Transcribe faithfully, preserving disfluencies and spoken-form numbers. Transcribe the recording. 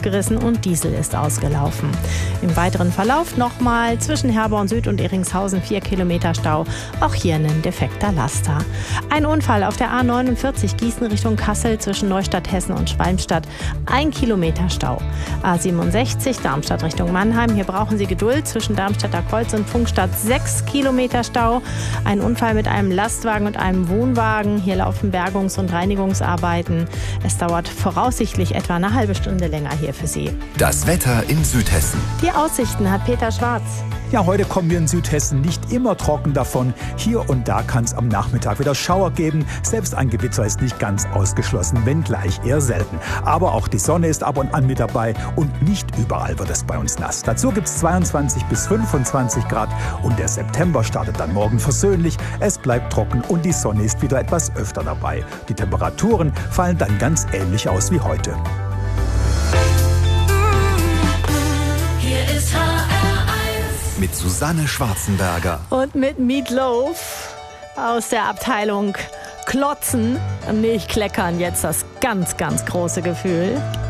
ausgerissen und Diesel ist ausgelaufen. Im weiteren Verlauf nochmal zwischen Herborn Süd und Eringshausen vier Kilometer Stau. Auch hier ein defekter Laster. Ein Unfall auf der A neunundvierzig Gießen Richtung Kassel zwischen Neustadt Hessen und Schwalmstadt. Ein Kilometer Stau. A siebenundsechzig Darmstadt Richtung Mannheim. Hier brauchen Sie Geduld zwischen Darmstädter Kreuz und Pfungstadt. Sechs Kilometer Stau. Ein Unfall mit einem Lastwagen und einem Wohnwagen. Hier laufen Bergungs- und Reinigungsarbeiten. Es dauert voraussichtlich etwa eine halbe Stunde länger hier für Sie. Das Wetter in Südhessen. Die Aussichten hat Peter Schwarz. Ja, heute kommen wir in Südhessen nicht immer trocken davon. Hier und da kann es am Nachmittag wieder Schauer geben. Selbst ein Gewitter ist nicht ganz ausgeschlossen, wenngleich eher selten. Aber auch die Sonne ist ab und an mit dabei und nicht überall wird es bei uns nass. Dazu gibt es zweiundzwanzig bis fünfundzwanzig Grad und der September startet dann morgen versöhnlich. Es bleibt trocken und die Sonne ist wieder etwas öfter dabei. Die Temperaturen fallen dann ganz ähnlich aus wie heute. Mit Susanne Schwarzenberger. Und mit Meatloaf aus der Abteilung Klotzen. Nee, ich kleckern jetzt das ganz, ganz große Gefühl.